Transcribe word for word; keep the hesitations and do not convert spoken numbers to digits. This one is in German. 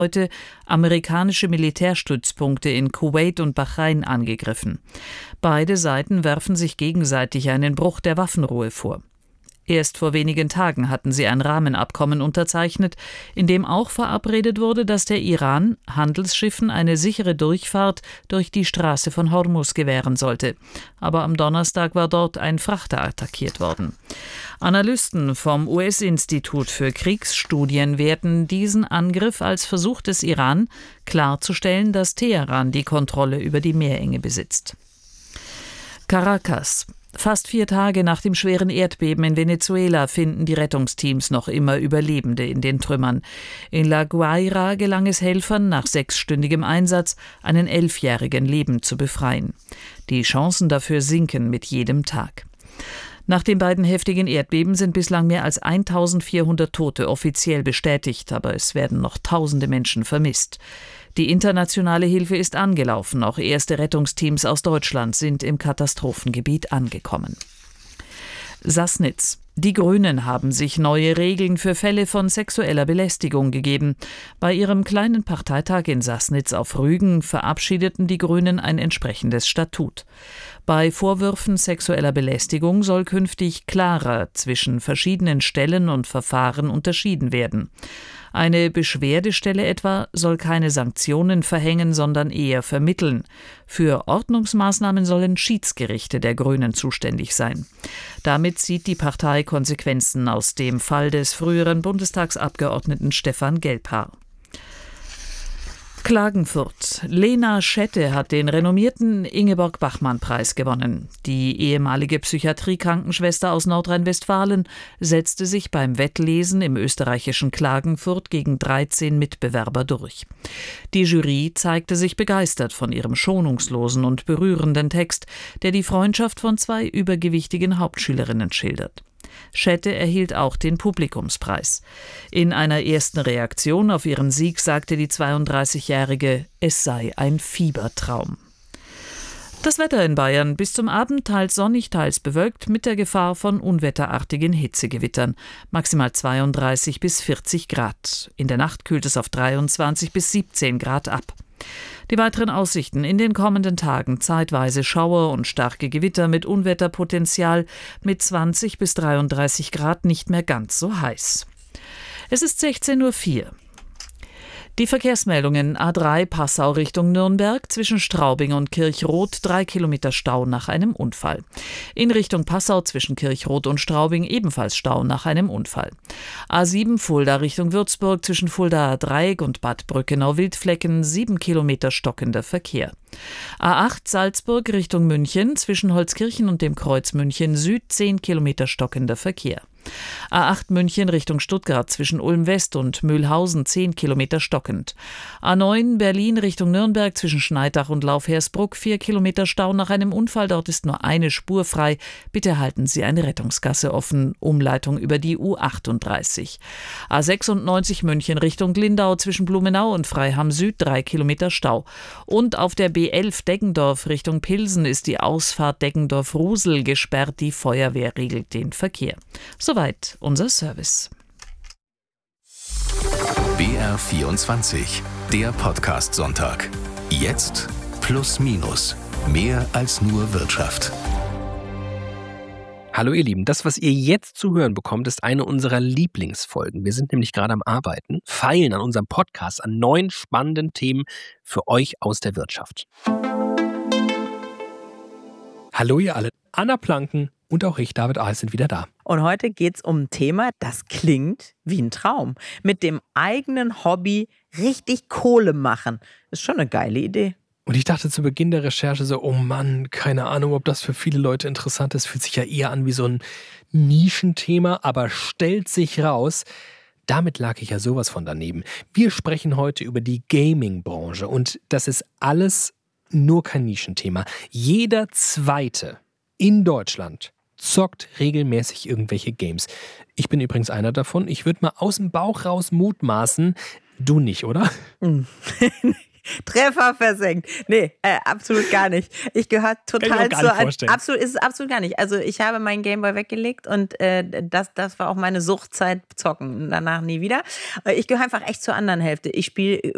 heute amerikanische Militärstützpunkte in Kuwait und Bahrain angegriffen. Beide Seiten werfen sich gegenseitig einen Bruch der Waffenruhe vor. Erst vor wenigen Tagen hatten sie ein Rahmenabkommen unterzeichnet, in dem auch verabredet wurde, dass der Iran Handelsschiffen eine sichere Durchfahrt durch die Straße von Hormuz gewähren sollte. Aber am Donnerstag war dort ein Frachter attackiert worden. Analysten vom U S-Institut für Kriegsstudien werten diesen Angriff als Versuch des Iran, klarzustellen, dass Teheran die Kontrolle über die Meerenge besitzt. Caracas. Fast vier Tage nach dem schweren Erdbeben in Venezuela finden die Rettungsteams noch immer Überlebende in den Trümmern. In La Guaira gelang es Helfern, nach sechsstündigem Einsatz einen Elfjährigen lebend zu befreien. Die Chancen dafür sinken mit jedem Tag. Nach den beiden heftigen Erdbeben sind bislang mehr als eintausendvierhundert Tote offiziell bestätigt, aber es werden noch tausende Menschen vermisst. Die internationale Hilfe ist angelaufen, auch erste Rettungsteams aus Deutschland sind im Katastrophengebiet angekommen. Sassnitz. Die Grünen haben sich neue Regeln für Fälle von sexueller Belästigung gegeben. Bei ihrem kleinen Parteitag in Sassnitz auf Rügen verabschiedeten die Grünen ein entsprechendes Statut. Bei Vorwürfen sexueller Belästigung soll künftig klarer zwischen verschiedenen Stellen und Verfahren unterschieden werden. Eine Beschwerdestelle etwa soll keine Sanktionen verhängen, sondern eher vermitteln. Für Ordnungsmaßnahmen sollen Schiedsgerichte der Grünen zuständig sein. Damit zieht die Partei Konsequenzen aus dem Fall des früheren Bundestagsabgeordneten Stefan Gelbhaar. Klagenfurt. Lena Schette hat den renommierten Ingeborg-Bachmann-Preis gewonnen. Die ehemalige Psychiatrie-Krankenschwester aus Nordrhein-Westfalen setzte sich beim Wettlesen im österreichischen Klagenfurt gegen dreizehn Mitbewerber durch. Die Jury zeigte sich begeistert von ihrem schonungslosen und berührenden Text, der die Freundschaft von zwei übergewichtigen Hauptschülerinnen schildert. Schette erhielt auch den Publikumspreis. In einer ersten Reaktion auf ihren Sieg sagte die zweiunddreißigjährige, es sei ein Fiebertraum. Das Wetter in Bayern: bis zum Abend teils sonnig, teils bewölkt mit der Gefahr von unwetterartigen Hitzegewittern. Maximal zweiunddreißig bis vierzig Grad. In der Nacht kühlt es auf dreiundzwanzig bis siebzehn Grad ab. Die weiteren Aussichten: in den kommenden Tagen zeitweise Schauer und starke Gewitter mit Unwetterpotenzial, mit zwanzig bis dreiunddreißig Grad nicht mehr ganz so heiß. Es ist sechzehn Uhr vier. Die Verkehrsmeldungen: A drei Passau Richtung Nürnberg, zwischen Straubing und Kirchroth drei Kilometer Stau nach einem Unfall. In Richtung Passau zwischen Kirchroth und Straubing ebenfalls Stau nach einem Unfall. A sieben Fulda Richtung Würzburg, zwischen Fuldaer Dreieck und Bad Brückenau-Wildflecken sieben Kilometer stockender Verkehr. A acht Salzburg Richtung München, zwischen Holzkirchen und dem Kreuz München Süd zehn Kilometer stockender Verkehr. A acht München Richtung Stuttgart, zwischen Ulm West und Mühlhausen zehn Kilometer stockend. A neun Berlin Richtung Nürnberg, zwischen Schneidach und Laufhersbruck vier Kilometer Stau nach einem Unfall. Dort ist nur eine Spur frei. Bitte halten Sie eine Rettungsgasse offen. Umleitung über die U achtunddreißig. A sechsundneunzig München Richtung Lindau, zwischen Blumenau und Freiham Süd drei Kilometer Stau. Und auf der B elf Deggendorf Richtung Pilsen ist die Ausfahrt Deggendorf-Rusel gesperrt. Die Feuerwehr regelt den Verkehr. Soweit unser Service. B R vierundzwanzig, der Podcast-Sonntag. Jetzt plus minus. Mehr als nur Wirtschaft. Hallo ihr Lieben, das, was ihr jetzt zu hören bekommt, ist eine unserer Lieblingsfolgen. Wir sind nämlich gerade am Arbeiten, feilen an unserem Podcast an neuen spannenden Themen für euch aus der Wirtschaft. Hallo ihr alle, Anna Planken und auch ich, David Ahl, sind wieder da. Und heute geht es um ein Thema, das klingt wie ein Traum. Mit dem eigenen Hobby richtig Kohle machen. Ist schon eine geile Idee. Und ich dachte zu Beginn der Recherche so, oh Mann, keine Ahnung, ob das für viele Leute interessant ist. Fühlt sich ja eher an wie so ein Nischenthema, aber stellt sich raus, damit lag ich ja sowas von daneben. Wir sprechen heute über die Gaming-Branche und das ist alles nur kein Nischenthema. Jeder Zweite in Deutschland zockt regelmäßig irgendwelche Games. Ich bin übrigens einer davon. Ich würde mal aus dem Bauch raus mutmaßen, du nicht, oder? Treffer versenkt. Nee, äh, absolut gar nicht. Ich gehöre total zu ein, absolut ist es absolut gar nicht. Also ich habe meinen Gameboy weggelegt und äh, das das war auch meine Suchtzeit zocken. Danach nie wieder. Ich gehöre einfach echt zur anderen Hälfte. Ich spiele